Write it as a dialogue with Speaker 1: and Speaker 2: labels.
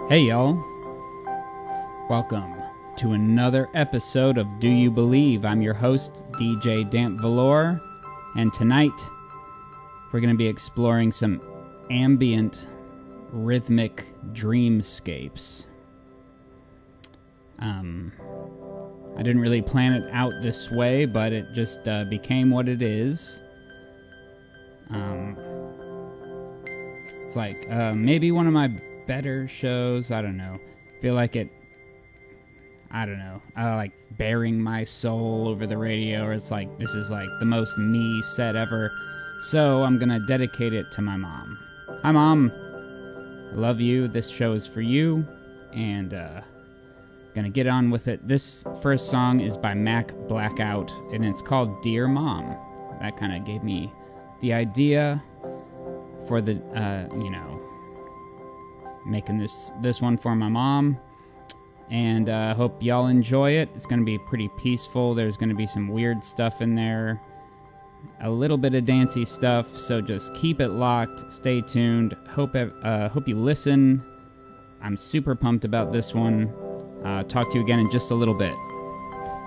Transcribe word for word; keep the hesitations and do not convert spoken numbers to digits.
Speaker 1: Hey y'all, welcome to another episode of Do You Believe? I'm your host, D J Damp Velour, and tonight we're going to be exploring some ambient, rhythmic dreamscapes. Um, I didn't really plan it out this way, but it just uh, became what it is. Um, it's like uh, maybe one of my better shows. I don't know. Feel like it. I don't know. Uh, like bearing my soul over the radio, or it's like this is like the most me set ever. So I'm gonna dedicate it to my mom. Hi, Mom. I love you. This show is for you, and uh, gonna get on with it. This first song is by Mac Blackout, and it's called "Dear Mom." That kind of gave me the idea for the, uh, you know. making this this one for my mom, and I uh, hope y'all enjoy it. It's going to be pretty peaceful. There's going to be some weird stuff in there, a little bit of dancey stuff, so just keep it locked, stay tuned. Hope uh, hope you listen. I'm super pumped about this one. Uh, talk to you again in just a little bit.